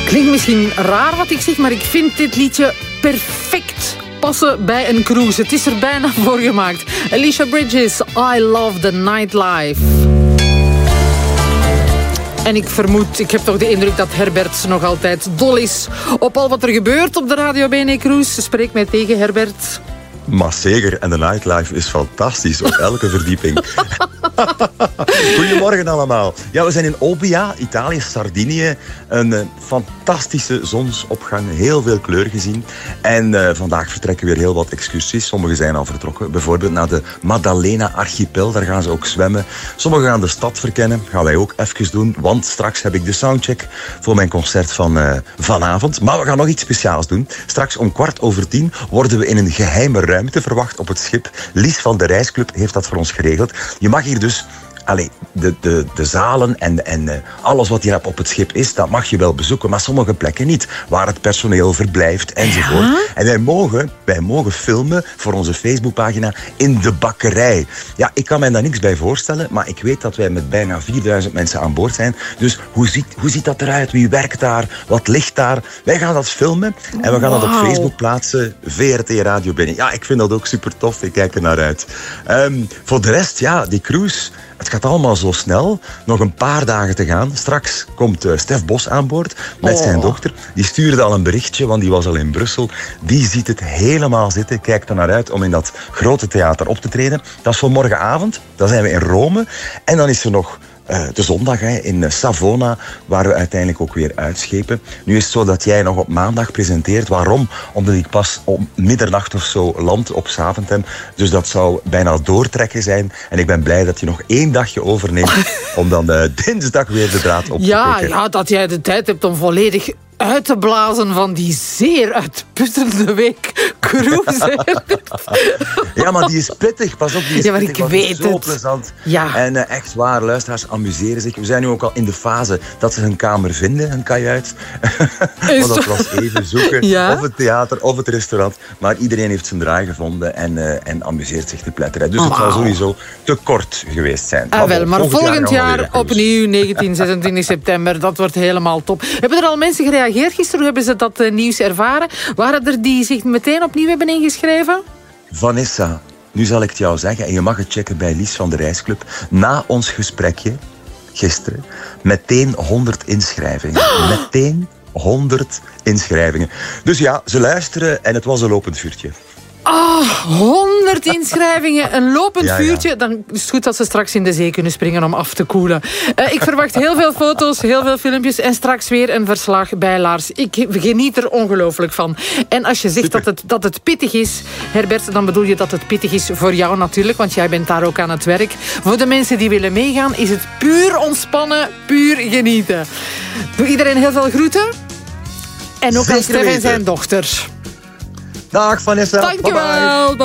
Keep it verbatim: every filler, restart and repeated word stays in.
Klinkt misschien raar wat ik zeg, maar ik vind dit liedje perfect passen bij een cruise. Het is er bijna voor gemaakt. Alicia Bridges, I Love the Nightlife. En ik vermoed, ik heb toch de indruk dat Herbert nog altijd dol is op al wat er gebeurt op de Radio B N E Cruise. Spreek mij tegen, Herbert. Maar zeker, en de nightlife is fantastisch op elke verdieping. Goedemorgen allemaal. Ja, we zijn in Olbia, Italië, Sardinië. Een uh, fantastische zonsopgang, heel veel kleur gezien. En uh, vandaag vertrekken weer heel wat excursies. Sommigen zijn al vertrokken, bijvoorbeeld naar de Maddalena-archipel. Daar gaan ze ook zwemmen. Sommigen gaan de stad verkennen, gaan wij ook even doen. Want straks heb ik de soundcheck voor mijn concert van uh, vanavond. Maar we gaan nog iets speciaals doen. Straks om kwart over tien worden we in een geheime ruimte verwacht op het schip. Lies van de Reisclub heeft dat voor ons geregeld. Je mag hier dus... Allee, de, de, de zalen en, en uh, alles wat hier op het schip is, dat mag je wel bezoeken, maar sommige plekken niet, waar het personeel verblijft enzovoort. Ja? En wij mogen, wij mogen filmen voor onze Facebookpagina in de bakkerij. Ja, ik kan mij daar niks bij voorstellen, maar ik weet dat wij met bijna vierduizend mensen aan boord zijn. Dus hoe ziet, hoe ziet dat eruit? Wie werkt daar? Wat ligt daar? Wij gaan dat filmen en we gaan wow. dat op Facebook plaatsen. V R T Radio B N E. Ja, ik vind dat ook super tof. Ik kijk er naar uit. Um, voor de rest, ja, die cruise... Het gaat allemaal zo snel. Nog een paar dagen te gaan. Straks komt uh, Stef Bos aan boord met oh. zijn dochter. Die stuurde al een berichtje, want die was al in Brussel. Die ziet het helemaal zitten. Kijkt er naar uit om in dat grote theater op te treden. Dat is voor morgenavond. Dan zijn we in Rome. En dan is er nog... Uh, de zondag hè, in uh, Savona, waar we uiteindelijk ook weer uitschepen. Nu is het zo dat jij nog op maandag presenteert. Waarom? Omdat ik pas om middernacht of zo land op Zaventem. Dus dat zou bijna doortrekken zijn. En ik ben blij dat je nog één dagje overneemt om dan uh, dinsdag weer de draad op ja, te pikken. Ja, dat jij de tijd hebt om volledig uit te blazen van die zeer uitputtende week cruise. Ja, maar die is pittig. Pas op, die is ja, maar pittig. Ik weet is zo het. plezant. Ja. En uh, echt waar, luisteraars amuseren zich. We zijn nu ook al in de fase dat ze hun kamer vinden, hun kajuit. Want dat was even zoeken. Ja? Of het theater, of het restaurant. Maar iedereen heeft zijn draai gevonden en, uh, en amuseert zich te pletteren. Dus wow. het zal sowieso te kort geweest zijn. Ah, wel, maar volgend, volgend jaar, jaar opnieuw, negentien, zesentwintig september. Dat wordt helemaal top. Hebben er al mensen gereageerd? Gisteren, hoe hebben ze dat uh, nieuws ervaren? Waren er die zich meteen opnieuw hebben ingeschreven? Vanessa, nu zal ik het jou zeggen, en je mag het checken bij Lies van de Reisclub. Na ons gesprekje, gisteren, meteen honderd inschrijvingen. Oh. Meteen honderd inschrijvingen. Dus ja, ze luisteren en het was een lopend vuurtje. Oh, honderd inschrijvingen, een lopend ja, ja. vuurtje. Dan is het goed dat ze straks in de zee kunnen springen om af te koelen. Uh, ik verwacht heel veel foto's, heel veel filmpjes en straks weer een verslag bij Lars. Ik geniet er ongelooflijk van. En als je zegt dat het, dat het pittig is, Herbert, dan bedoel je dat het pittig is voor jou natuurlijk, want jij bent daar ook aan het werk. Voor de mensen die willen meegaan is het puur ontspannen, puur genieten. Doe iedereen heel veel groeten. En ook aan Stef en zijn dochter. Dag Vanessa. Dankjewel. Bye bye.